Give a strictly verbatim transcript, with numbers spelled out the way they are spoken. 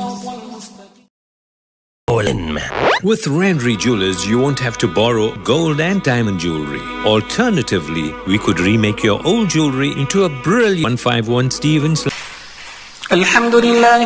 With Rendry Jewelers, you won't have to borrow gold and diamond jewelry. Alternatively, we could remake your old jewelry into a brilliant one fifty-one Stevens. Alhamdulillah.